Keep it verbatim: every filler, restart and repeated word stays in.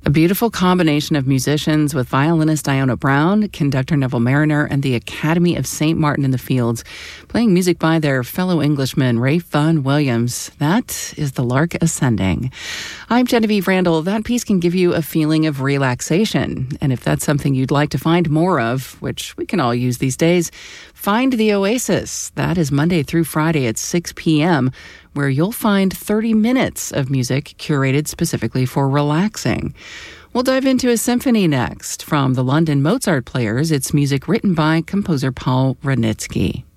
A beautiful combination of musicians with violinist Iona Brown, conductor Neville Mariner, and the Academy of Saint Martin in the Fields, playing music by their fellow Englishman, Ralph Vaughan Williams. That is The Lark Ascending. I'm Genevieve Randall. That piece can give you a feeling of relaxation. And if that's something you'd like to find more of, which we can all use these days, find The Oasis. That is Monday through Friday at six p.m., where you'll find thirty minutes of music curated specifically for relaxing. We'll dive into a symphony next. From the London Mozart Players, it's music written by composer Paul Wranitzky.